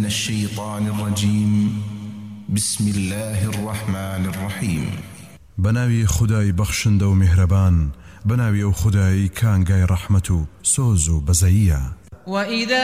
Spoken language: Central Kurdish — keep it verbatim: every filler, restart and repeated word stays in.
من الشيطان الرجيم بسم الله الرحمن الرحيم بناوي خداي بخشند و مهربان بناوي او خداي كانغاي رحمتو سوزو بزايا. وإذا